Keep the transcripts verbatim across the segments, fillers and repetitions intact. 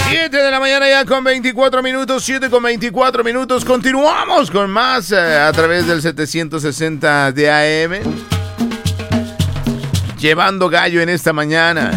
siete de la mañana ya con veinticuatro minutos, siete con veinticuatro minutos. Continuamos con más eh, a través del setecientos sesenta de A M. Llevando gallo en esta mañana.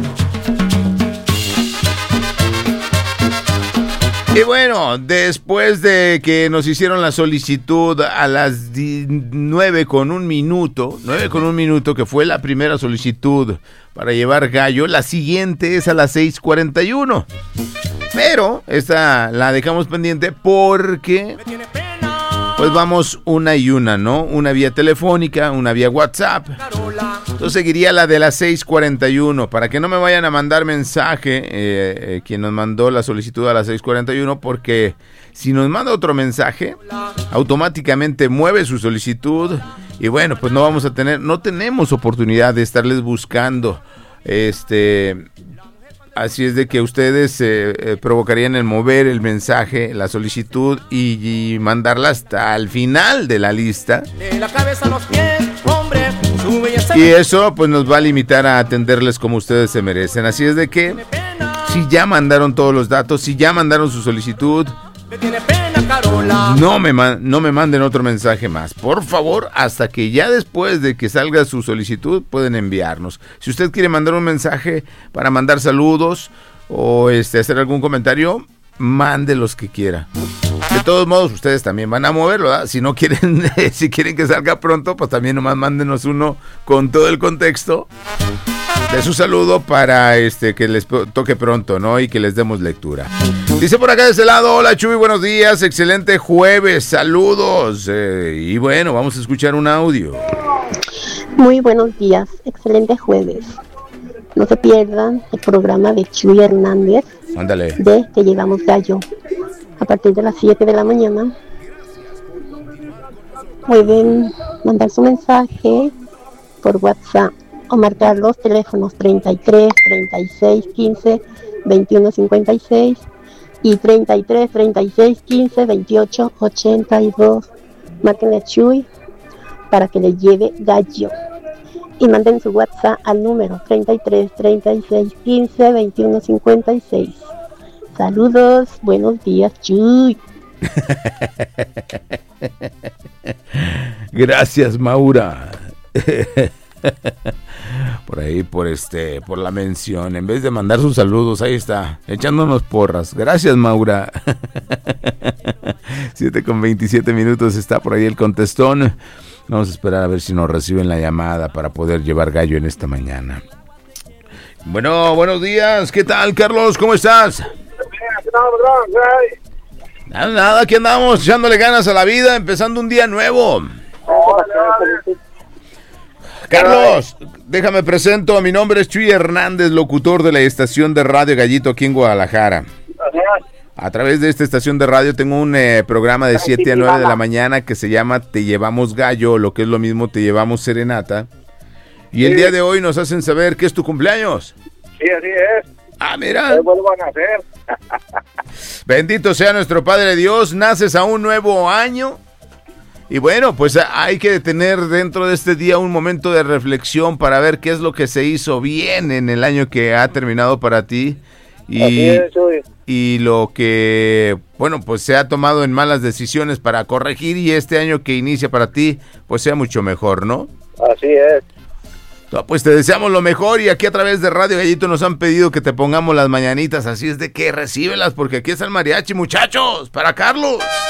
Y bueno, después de que nos hicieron la solicitud a las nueve con un minuto, nueve con un minuto, que fue la primera solicitud para llevar gallo, la siguiente es a las seis cuarenta y uno. Pero esta la dejamos pendiente porque pues vamos una y una, ¿no? Una vía telefónica, una vía WhatsApp. Entonces seguiría la de las seis cuarenta y uno, para que no me vayan a mandar mensaje eh, eh, quien nos mandó la solicitud a las seis cuarenta y uno, porque si nos manda otro mensaje, automáticamente mueve su solicitud y bueno, pues no vamos a tener, no tenemos oportunidad de estarles buscando. Este, así es de que ustedes eh, eh, provocarían el mover el mensaje, la solicitud y, y mandarla hasta el final de la lista. De la cabeza a los pies, hombre. Y eso pues nos va a limitar a atenderles como ustedes se merecen. Así es de que si ya mandaron todos los datos, si ya mandaron su solicitud, no me, no me manden otro mensaje más. Por favor, hasta que ya después de que salga su solicitud pueden enviarnos. Si usted quiere mandar un mensaje para mandar saludos o este, hacer algún comentario, mande los que quiera. De todos modos, ustedes también van a moverlo, ¿verdad? Si no quieren, si quieren que salga pronto, pues también nomás mándenos uno con todo el contexto de su saludo para este que les toque pronto, ¿no? Y que les demos lectura. Dice por acá de este lado, hola Chuy, buenos días, excelente jueves, saludos. Eh, y bueno, vamos a escuchar un audio. Muy buenos días, excelente jueves. No se pierdan el programa de Chuy Hernández. Ándale. De Te Llevamos Gallo. A partir de las siete de la mañana pueden mandar su mensaje por WhatsApp o marcar los teléfonos treinta y tres, treinta y seis, quince, veintiuno, cincuenta y seis y treinta y tres, treinta y seis, quince, veintiocho, ochenta y dos. Márquenle a Chuy para que le lleve gallo y manden su WhatsApp al número treinta y tres, treinta y seis, quince, veintiuno, cincuenta y seis. Saludos, buenos días, Chuy. Gracias, Maura. Por ahí, por este, por la mención. En vez de mandar sus saludos, ahí está, echándonos porras. Gracias, Maura. siete con veintisiete minutos está por ahí el contestón. Vamos a esperar a ver si nos reciben la llamada para poder llevar gallo en esta mañana. Bueno, buenos días. ¿Qué tal, Carlos? ¿Cómo estás? Nada, nada, aquí andamos echándole ganas a la vida, empezando un día nuevo. Carlos, déjame presento, mi nombre es Chuy Hernández, locutor de la estación de radio Gallito aquí en Guadalajara. A través de esta estación de radio tengo un eh, programa de siete a nueve de la mañana que se llama Te Llevamos Gallo, lo que es lo mismo Te Llevamos Serenata. Y el día de hoy nos hacen saber que es tu cumpleaños. Sí, así es. Ah, mira. ¿Qué vuelvan a hacer? Bendito sea nuestro Padre Dios, naces a un nuevo año. Y bueno, pues hay que tener dentro de este día un momento de reflexión para ver qué es lo que se hizo bien en el año que ha terminado para ti. Y, es, y lo que, bueno, pues se ha tomado en malas decisiones para corregir y este año que inicia para ti, pues sea mucho mejor, ¿no? Así es. No, pues te deseamos lo mejor y aquí a través de Radio Gallito nos han pedido que te pongamos las mañanitas, así es de que recíbelas porque aquí está el mariachi, muchachos, para Carlos.